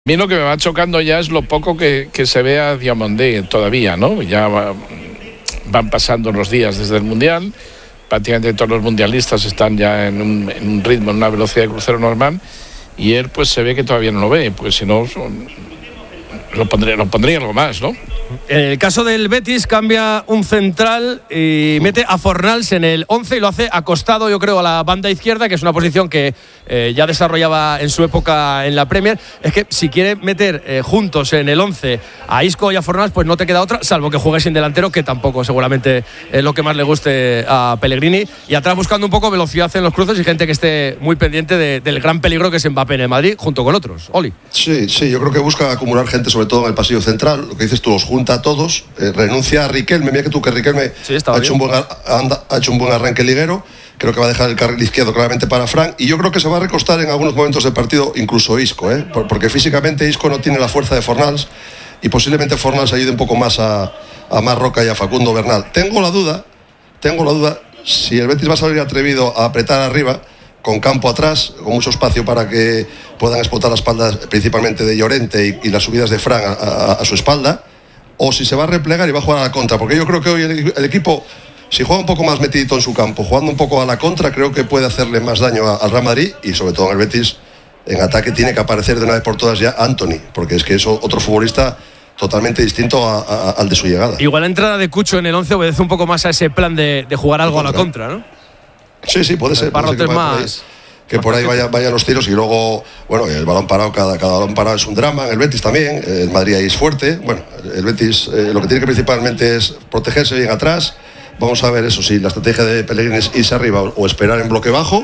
mí lo que me va chocando ya es lo poco que se ve a Diomandé todavía, ¿no? Ya van pasando los días desde el Mundial, prácticamente todos los mundialistas están ya en un ritmo, en una velocidad de crucero normal, y él pues se ve que todavía no lo ve, pues si no lo pondría algo más, ¿no? En el caso del Betis cambia un central y mete a Fornals en el 11 y lo hace acostado, yo creo, a la banda izquierda, que es una posición que ya desarrollaba en su época en la Premier. Es que si quiere meter juntos en el 11 a Isco y a Fornals, pues no te queda otra, salvo que juegue sin delantero, que tampoco seguramente es lo que más le guste a Pellegrini. Y atrás buscando un poco velocidad en los cruces y gente que esté muy pendiente del gran peligro que es Mbappé en el Madrid, junto con otros. Oli. Sí, yo creo que busca acumular gente, sobre todo en el pasillo central. Lo que dices tú, los junta a todos, renuncia a Riquelme. Mira que Riquelme ha hecho un buen arranque liguero. Creo que va a dejar el carril izquierdo claramente para Fran, y yo creo que se va a recostar en algunos momentos del partido incluso Isco, porque físicamente Isco no tiene la fuerza de Fornals, y posiblemente Fornals ayude un poco más a Marroca y a Facundo Bernal. Tengo la duda si el Betis va a salir atrevido a apretar arriba, con campo atrás, con mucho espacio para que puedan explotar la espalda principalmente de Llorente y las subidas de Fran a su espalda, o si se va a replegar y va a jugar a la contra, porque yo creo que hoy el equipo, si juega un poco más metidito en su campo, jugando un poco a la contra, creo que puede hacerle más daño al Real Madrid, y sobre todo en el Betis, en ataque tiene que aparecer de una vez por todas ya Antony, porque es que es otro futbolista totalmente distinto al de su llegada. Igual la entrada de Cucho en el 11 obedece un poco más a ese plan de jugar algo a la contra, ¿no? Sí, puede ser. Que por ahí vayan los tiros, y luego, bueno, el balón parado, cada balón parado es un drama. En el Betis también, el Madrid ahí es fuerte. Bueno, el Betis lo que tiene que principalmente es protegerse bien atrás. Vamos a ver eso, si la estrategia de Pellegrini es irse arriba o esperar en bloque bajo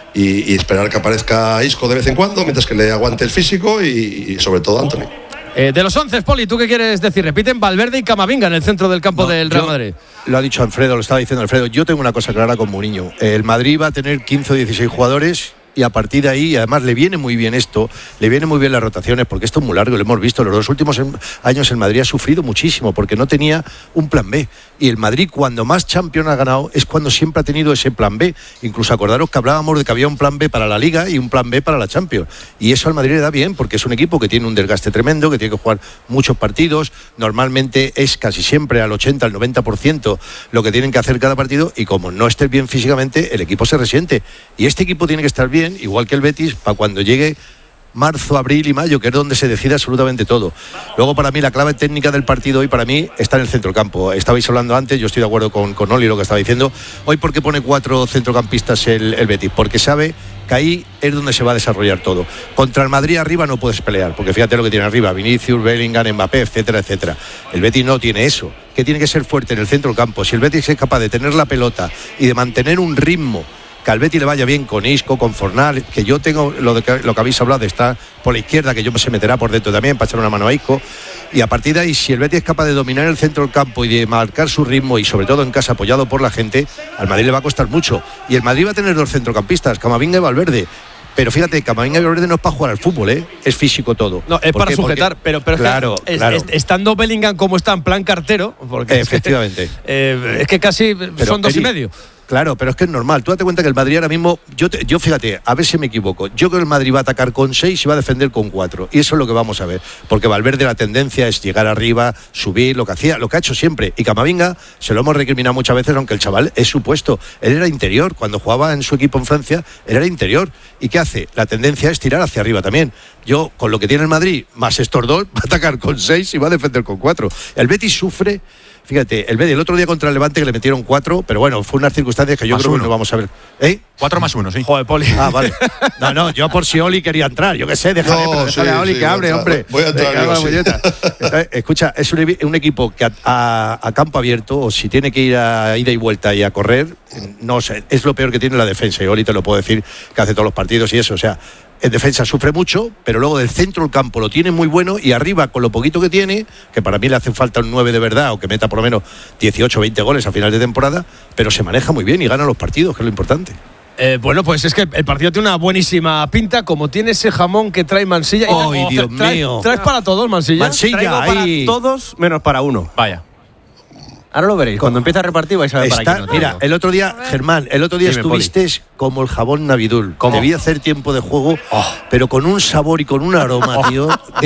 y esperar que aparezca Isco de vez en cuando, mientras que le aguante el físico y sobre todo Antony. De los 11, Poli, ¿tú qué quieres decir? Repiten Valverde y Camavinga en el centro del campo del Real Madrid. Lo ha dicho Alfredo, lo estaba diciendo Alfredo. Yo tengo una cosa clara con Mourinho. El Madrid va a tener 15 o 16 jugadores, y a partir de ahí, además le viene muy bien esto, le vienen muy bien las rotaciones, porque esto es muy largo, lo hemos visto. Los dos últimos años el Madrid ha sufrido muchísimo porque no tenía un plan B, y el Madrid, cuando más Champions ha ganado, es cuando siempre ha tenido ese plan B. Incluso acordaros que hablábamos de que había un plan B para la Liga y un plan B para la Champions, y eso al Madrid le da bien, porque es un equipo que tiene un desgaste tremendo, que tiene que jugar muchos partidos, normalmente es casi siempre al 80, al 90% lo que tienen que hacer cada partido, y como no estés bien físicamente, el equipo se resiente, y este equipo tiene que estar bien, igual que el Betis, para cuando llegue marzo, abril y mayo, que es donde se decide absolutamente todo. Luego, para mí, la clave técnica del partido hoy, para mí, está en el centro del campo. Estabais hablando antes, yo estoy de acuerdo con Oli, lo que estaba diciendo. Hoy, ¿por qué pone 4 centrocampistas el Betis? Porque sabe que ahí es donde se va a desarrollar todo. Contra el Madrid arriba no puedes pelear, porque fíjate lo que tiene arriba: Vinicius, Bellingham, Mbappé, etcétera, etcétera. El Betis no tiene eso, que tiene que ser fuerte en el centro del campo. Si el Betis es capaz de tener la pelota y de mantener un ritmo, que al Betis le vaya bien con Isco, con Fornal, que yo tengo lo que habéis hablado de estar por la izquierda, que yo se meterá por dentro también para echar una mano a Isco, y a partir de ahí, si el Betis es capaz de dominar el centro del campo y de marcar su ritmo, y sobre todo en casa apoyado por la gente, al Madrid le va a costar mucho, y el Madrid va a tener 2 centrocampistas, Camavinga y Valverde. Pero fíjate, Camavinga y Valverde no es para jugar al fútbol, es físico todo. No, es para sujetar, pero claro, estando Bellingham como está, en plan cartero, porque efectivamente. Es que casi son 2,5. Claro, pero es que es normal. Tú date cuenta que el Madrid ahora mismo, yo fíjate, a ver si me equivoco, yo creo que el Madrid va a atacar con 6 y va a defender con 4. Y eso es lo que vamos a ver. Porque Valverde, la tendencia es llegar arriba, subir, lo que ha hecho siempre. Y Camavinga, se lo hemos recriminado muchas veces, aunque el chaval es su puesto. Él era interior. Cuando jugaba en su equipo en Francia, él era interior. ¿Y qué hace? La tendencia es tirar hacia arriba también. Yo, con lo que tiene el Madrid, más estos dos, va a atacar con 6 y va a defender con 4. El Betis sufre. Fíjate, el Betis el otro día contra el Levante, que le metieron 4, pero bueno, fue unas circunstancias que yo creo que no vamos a ver. 4 más 1, sí. Joder, Poli. Ah, vale. No, yo por si Oli quería entrar, yo qué sé, déjale a Oli que hable, hombre. Voy a entrar. Escucha, es un equipo que a campo abierto, o si tiene que ir a ida y vuelta y a correr, no sé, es lo peor que tiene la defensa, y Oli te lo puedo decir, que hace todos los partidos y eso, o sea, en defensa sufre mucho, pero luego del centro del campo lo tiene muy bueno, y arriba, con lo poquito que tiene, que para mí le hace falta un 9 de verdad, o que meta por lo menos 18 o 20 goles a final de temporada, pero se maneja muy bien y gana los partidos, que es lo importante. Bueno, pues es que el partido tiene una buenísima pinta, como tiene ese jamón que trae Mansilla. ¡Ay, Dios mío! ¿Traes para todos, Mansilla? Traigo para todos menos para uno. Vaya. Ahora lo veréis. Cuando empiece a repartir vais a ver para quién no. Mira, el otro día, Germán, estuviste como el jabón Navidul. Debía hacer tiempo de juego, pero con un sabor y con un aroma, tío.